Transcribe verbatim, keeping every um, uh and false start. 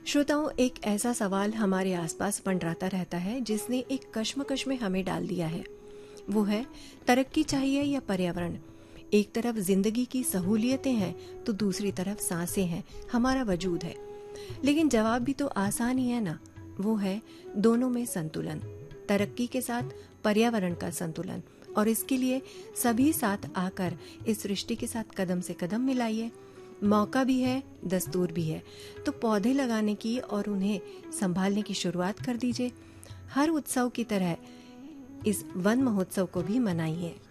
श्रोताओं, एक ऐसा सवाल हमारे आसपास मंडराता रहता है जिसने एक कश्मकश में हमें डाल दिया है। वो है, तरक्की चाहिए या पर्यावरण। एक तरफ जिंदगी की सहूलियतें हैं तो दूसरी तरफ सांसें हैं, हमारा वजूद है। लेकिन जवाब भी तो आसान ही है ना, वो है दोनों में संतुलन। तरक्की के साथ पर्यावरण का संतुलन, और इसके लिए सभी साथ आकर इस सृष्टि के साथ कदम से कदम मिलाइए। मौका भी है, दस्तूर भी है, तो पौधे लगाने की और उन्हें संभालने की शुरुआत कर दीजिए। हर उत्सव की तरह इस वन महोत्सव को भी मनाइए।